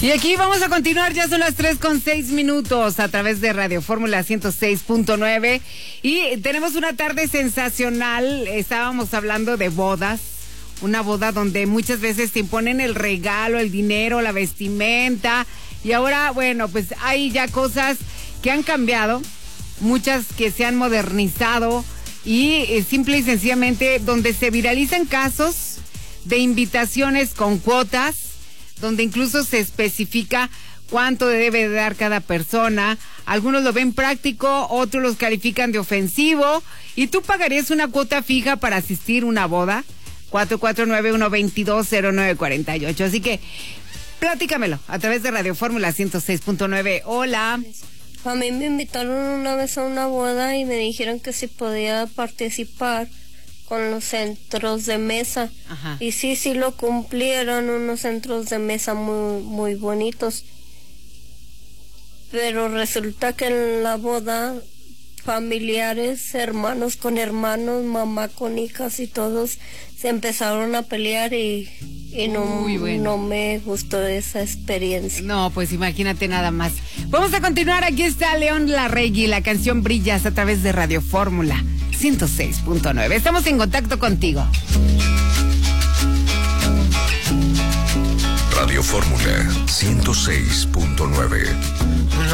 Y aquí vamos a continuar, ya son las 3:06 a través de Radio Fórmula 106.9 y tenemos una tarde sensacional. Estábamos hablando de bodas, una boda donde muchas veces te imponen el regalo, el dinero, la vestimenta y ahora, bueno, pues hay ya cosas que han cambiado, muchas que se han modernizado y simple y sencillamente donde se viralizan casos de invitaciones con cuotas, donde incluso se especifica cuánto debe dar cada persona. Algunos lo ven práctico, otros los califican de ofensivo. ¿Y tú pagarías una cuota fija para asistir a una boda? 449-122-0948. Así que, platícamelo a través de Radio Fórmula 106.9. Hola. A mí me invitaron una vez a una boda y me dijeron que si podía participar con los centros de mesa. Ajá. Y sí lo cumplieron, unos centros de mesa muy, muy bonitos. Pero resulta que en la boda, familiares, hermanos con hermanos, mamá con hijas y todos se empezaron a pelear y no me gustó esa experiencia. No, pues imagínate nada más. Vamos a continuar, aquí está León Larregui, la canción Brillas a través de Radio Fórmula 106.9. Estamos en contacto contigo. Radio Fórmula 106.9.